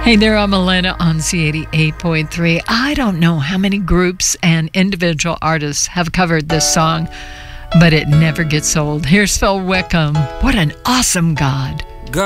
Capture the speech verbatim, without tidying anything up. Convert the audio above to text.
Hey there, I'm Elena on C eighty-eight point three. I don't know how many groups and individual artists have covered this song, but it never gets old. Here's Phil Wickham. What an awesome God.